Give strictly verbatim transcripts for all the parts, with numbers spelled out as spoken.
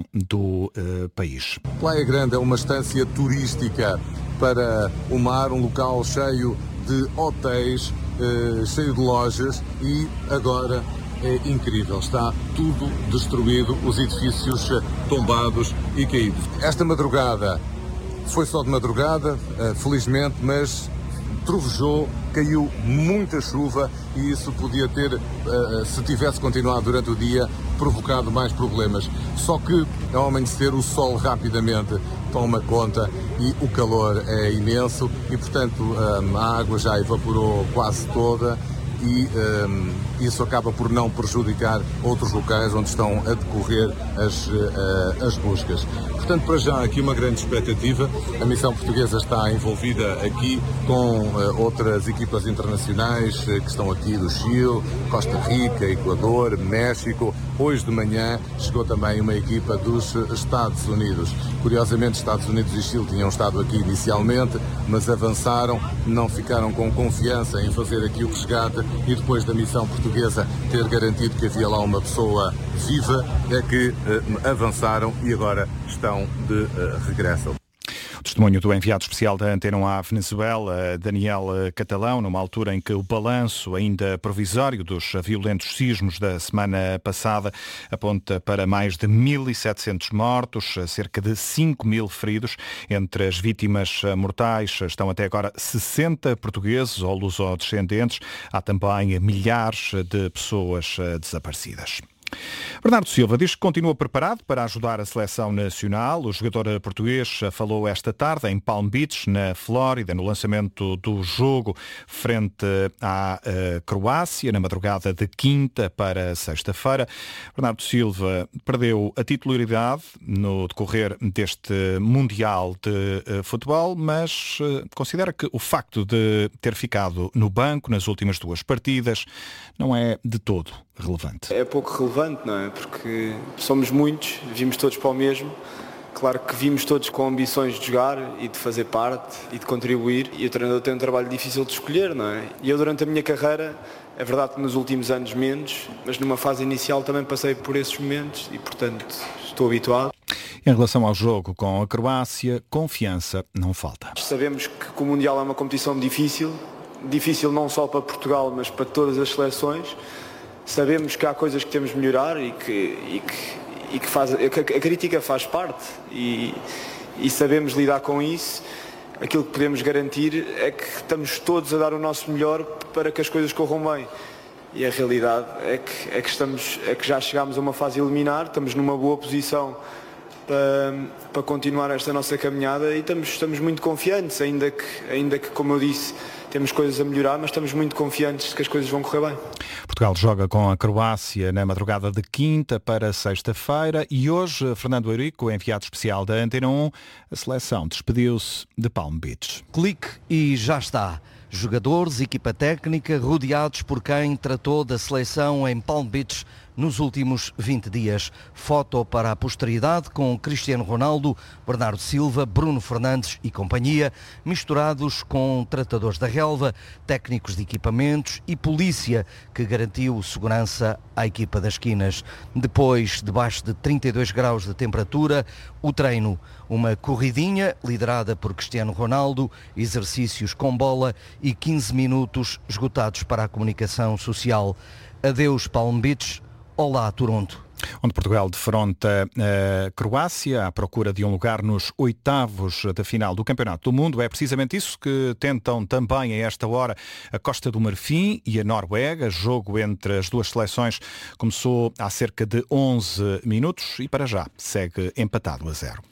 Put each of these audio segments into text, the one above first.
do uh, país. Praia Grande é uma estância turística para o mar, um local cheio de hotéis, uh, cheio de lojas e agora é incrível, está tudo destruído, os edifícios tombados e caídos. Esta madrugada foi só de madrugada, felizmente, mas trovejou, caiu muita chuva e isso podia ter, se tivesse continuado durante o dia, provocado mais problemas. Só que ao amanhecer o sol rapidamente toma conta e o calor é imenso e, portanto, a água já evaporou quase toda. E um, isso acaba por não prejudicar outros locais onde estão a decorrer as, uh, as buscas. Portanto, para já aqui uma grande expectativa. A missão portuguesa está envolvida aqui com uh, outras equipas internacionais uh, que estão aqui do Chile, Costa Rica, Equador, México. Hoje de manhã chegou também uma equipa dos Estados Unidos. Curiosamente, Estados Unidos e Chile tinham estado aqui inicialmente, mas avançaram, não ficaram com confiança em fazer aqui o resgate e depois da missão portuguesa ter garantido que havia lá uma pessoa viva, é que uh, avançaram e agora estão de uh, regresso. O testemunho do enviado especial da Antena um à Venezuela, Daniel Catalão, numa altura em que o balanço ainda provisório dos violentos sismos da semana passada aponta para mais de mil e setecentos mortos, cerca de cinco mil feridos. Entre as vítimas mortais estão até agora sessenta portugueses ou lusodescendentes. Há também milhares de pessoas desaparecidas. Bernardo Silva diz que continua preparado para ajudar a seleção nacional. O jogador português falou esta tarde em Palm Beach, na Flórida, no lançamento do jogo frente à uh, Croácia, na madrugada de quinta para sexta-feira. Bernardo Silva perdeu a titularidade no decorrer deste Mundial de uh, Futebol, mas uh, considera que o facto de ter ficado no banco nas últimas duas partidas não é de todo relevante. É pouco relevante, não é? Porque somos muitos, vimos todos para o mesmo. Claro que vimos todos com ambições de jogar e de fazer parte e de contribuir. E o treinador tem um trabalho difícil de escolher, não é? E eu durante a minha carreira, é verdade que nos últimos anos menos, mas numa fase inicial também passei por esses momentos e, portanto, estou habituado. Em relação ao jogo com a Croácia, confiança não falta. Sabemos que o Mundial é uma competição difícil, difícil não só para Portugal, mas para todas as seleções. Sabemos que há coisas que temos de melhorar e que, e que, e que, faz, que a crítica faz parte e, e sabemos lidar com isso. Aquilo que podemos garantir é que estamos todos a dar o nosso melhor para que as coisas corram bem. E a realidade é que, é que, estamos, é que já chegámos a uma fase eliminar, estamos numa boa posição para, para continuar esta nossa caminhada e estamos, estamos muito confiantes, ainda que, ainda que, como eu disse, temos coisas a melhorar, mas estamos muito confiantes de que as coisas vão correr bem. Portugal joga com a Croácia na madrugada de quinta para sexta-feira e hoje Fernando Eurico, enviado especial da Antena um, a seleção despediu-se de Palm Beach. Clique e já está. Jogadores, equipa técnica, rodeados por quem tratou da seleção em Palm Beach nos últimos vinte dias. Foto para a posteridade com Cristiano Ronaldo, Bernardo Silva, Bruno Fernandes e companhia, misturados com tratadores da relva, técnicos de equipamentos e polícia que garantiu segurança à equipa das esquinas. Depois, debaixo de trinta e dois graus de temperatura, o treino. Uma corridinha liderada por Cristiano Ronaldo, exercícios com bola e quinze minutos esgotados para a comunicação social. Adeus Palm Beach, olá Toronto. Onde Portugal defronta a Croácia à procura de um lugar nos oitavos da final do Campeonato do Mundo. É precisamente isso que tentam também a esta hora a Costa do Marfim e a Noruega. Jogo entre as duas seleções começou há cerca de onze minutos e para já segue empatado a zero.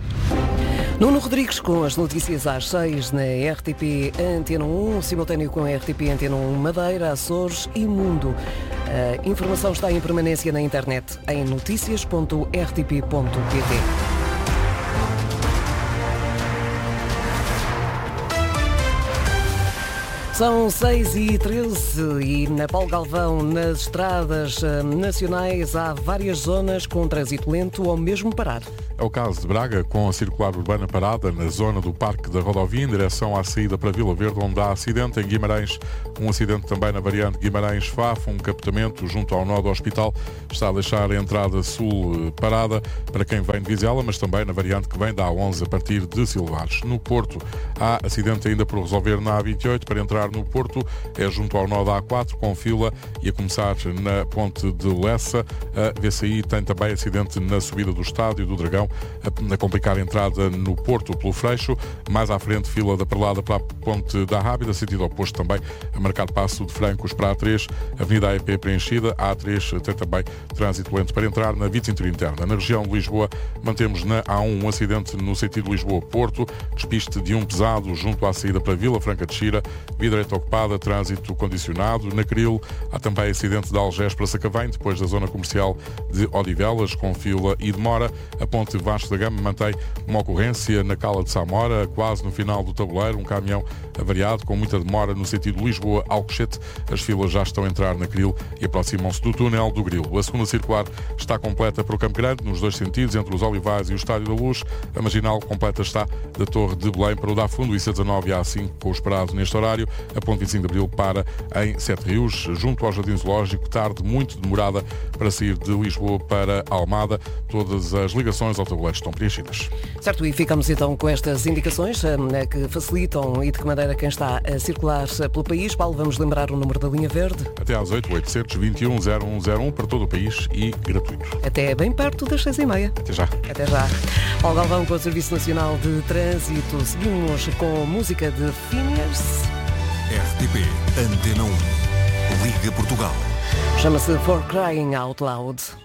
Nuno Rodrigues com as notícias às seis na R T P Antena um, simultâneo com a R T P Antena um Madeira, Açores e Mundo. A informação está em permanência na internet em noticias ponto r t p ponto p t. São seis e treze e na Paulo Galvão, nas estradas nacionais, há várias zonas com trânsito lento ou mesmo parado. É o caso de Braga, com a circular urbana parada na zona do Parque da Rodovia, em direção à saída para Vila Verde, onde há acidente. Em Guimarães, um acidente também na variante Guimarães-Faf, um capotamento junto ao nó do hospital está a deixar a entrada sul parada para quem vem de Vizela, mas também na variante que vem da A onze a partir de Silvares. No Porto, há acidente ainda por resolver na A vinte e oito. Para entrar no Porto é junto ao nó da A quatro, com fila, e a começar na ponte de Lessa. A V C I tem também acidente na subida do Estádio do Dragão, a complicar a entrada no Porto pelo Freixo. Mais à frente, fila da Perlada para a ponte da Rábida, sentido oposto também, a marcar passo de Francos para a A três, Avenida A E P preenchida. A A três tem também trânsito lento para entrar na via cintura interna. Na região de Lisboa, mantemos na A um um acidente no sentido Lisboa-Porto, despiste de um pesado junto à saída para Vila Franca de Xira, via direita ocupada, trânsito condicionado. Na Cril, há também acidente de Algés para Sacavém, depois da zona comercial de Odivelas, com fila e demora. A ponte Vasco da Gama mantém uma ocorrência na Cala de Samora, quase no final do tabuleiro, um caminhão avariado com muita demora no sentido Lisboa-Alcochete. As filas já estão a entrar na Cril e aproximam-se do túnel do Grilo. A segunda circular está completa para o Campo Grande, nos dois sentidos, entre os Olivais e o Estádio da Luz. A marginal completa está da Torre de Belém para o Dafundo, I C dezanove e A cinco com o esperado neste horário. A ponte vinte e cinco de Abril para em Sete Rios, junto ao Jardim Zoológico, tarde muito demorada para sair de Lisboa para Almada. Todas as ligações ao tabuleiro estão preenchidas. Certo, e ficamos então com estas indicações eh, que facilitam e de que maneira quem está a circular pelo país. Paulo, vamos lembrar o número da linha verde? Até às oito, oitocentos e vinte e um, zero um zero um para todo o país e gratuito. Até bem perto das seis e meia. Até já. Até já. Paulo Galvão com o Serviço Nacional de Trânsito. Seguimos com música de Phineas. R T P Antena um. Liga Portugal. Chama-se For Crying Out Loud.